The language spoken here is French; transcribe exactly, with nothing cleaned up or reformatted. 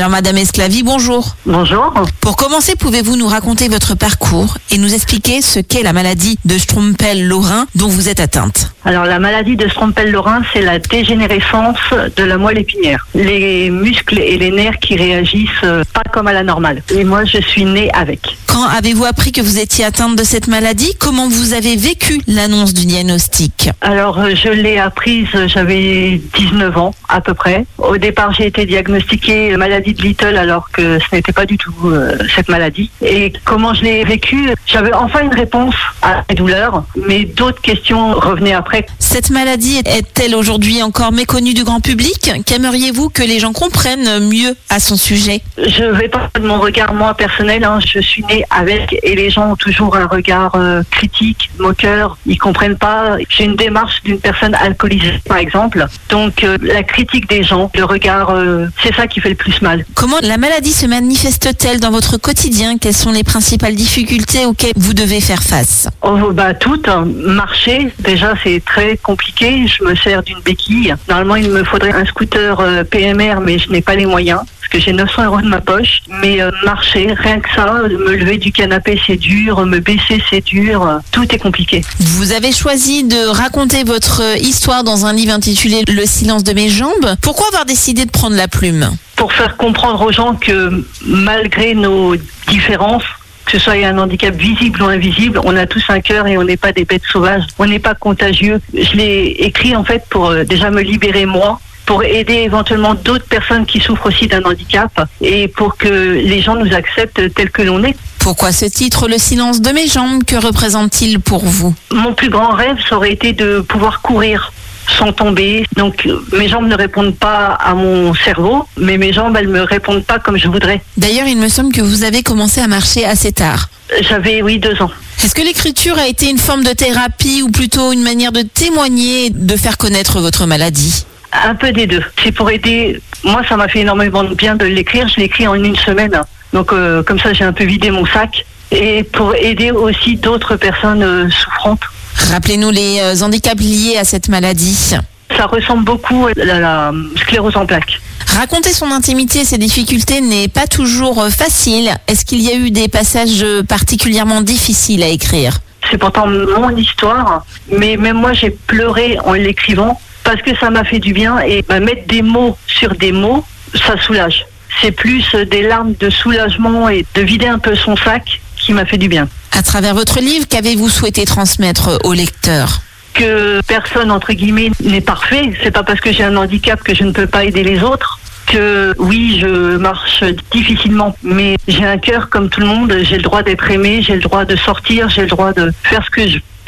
Alors Madame Esclavy, bonjour. Bonjour. Pour commencer, pouvez-vous nous raconter votre parcours et nous expliquer ce qu'est la maladie de Strompel-Lorrain dont vous êtes atteinte? Alors la maladie de Strompel-Lorrain, c'est la dégénérescence de la moelle épinière. Les muscles et les nerfs qui réagissent euh, pas comme à la normale. Et moi, je suis née avec. Quand avez-vous appris que vous étiez atteinte de cette maladie? Comment vous avez vécu l'annonce du diagnostic? Alors euh, je l'ai apprise, j'avais dix-neuf ans à peu près. Au départ, j'ai été diagnostiquée maladie de Little alors que ce n'était pas du tout euh, cette maladie. Et comment je l'ai vécue? J'avais enfin une réponse à mes douleurs, mais d'autres questions revenaient après. Cette maladie est-elle aujourd'hui encore méconnue du grand public? Qu'aimeriez-vous que les gens comprennent mieux à son sujet? Je vais pas de mon regard moi personnel, hein. Je suis née avec et les gens ont toujours un regard euh, critique, moqueur, ils comprennent pas. J'ai une démarche d'une personne alcoolisée par exemple, donc euh, la critique des gens, le regard, euh, c'est ça qui fait le plus mal. Comment la maladie se manifeste-t-elle dans votre quotidien? Quelles sont les principales difficultés auxquelles vous devez faire face? Oh, bah toutes, hein. Marcher, déjà c'est très compliqué, je me sers d'une béquille. Normalement il me faudrait un scooter euh, P M R mais je n'ai pas les moyens. Parce que j'ai neuf cents euros de ma poche, mais euh, marcher, rien que ça, me lever du canapé c'est dur, me baisser c'est dur, euh, tout est compliqué. Vous avez choisi de raconter votre histoire dans un livre intitulé Le silence de mes jambes. Pourquoi avoir décidé de prendre la plume? Pour faire comprendre aux gens que malgré nos différences, que ce soit un handicap visible ou invisible, on a tous un cœur et on n'est pas des bêtes sauvages, on n'est pas contagieux. Je l'ai écrit en fait pour euh, déjà me libérer moi, pour aider éventuellement d'autres personnes qui souffrent aussi d'un handicap et pour que les gens nous acceptent tels que l'on est. Pourquoi ce titre, Le silence de mes jambes? Que représente-t-il pour vous? Mon plus grand rêve, ça aurait été de pouvoir courir sans tomber. Donc mes jambes ne répondent pas à mon cerveau, mais mes jambes, elles me répondent pas comme je voudrais. D'ailleurs, il me semble que vous avez commencé à marcher assez tard. J'avais, oui, deux ans. Est-ce que l'écriture a été une forme de thérapie ou plutôt une manière de témoigner, de faire connaître votre maladie? Un peu des deux. C'est pour aider. Moi, ça m'a fait énormément de bien de l'écrire. Je l'ai écrit en une semaine. Donc, euh, comme ça, j'ai un peu vidé mon sac. Et pour aider aussi d'autres personnes euh, souffrantes. Rappelez-nous les euh, handicaps liés à cette maladie. Ça ressemble beaucoup à la, la sclérose en plaques. Raconter son intimité et ses difficultés n'est pas toujours euh, facile. Est-ce qu'il y a eu des passages particulièrement difficiles à écrire? C'est pourtant mon histoire. Mais même moi, j'ai pleuré en l'écrivant. Parce que ça m'a fait du bien et bah, mettre des mots sur des mots, ça soulage. C'est plus des larmes de soulagement et de vider un peu son sac qui m'a fait du bien. À travers votre livre, qu'avez-vous souhaité transmettre aux lecteurs? Que personne, entre guillemets, n'est parfait. C'est pas parce que j'ai un handicap que je ne peux pas aider les autres. Que oui, je marche difficilement, mais j'ai un cœur comme tout le monde. J'ai le droit d'être aimé, j'ai le droit de sortir, j'ai le droit de faire ce que je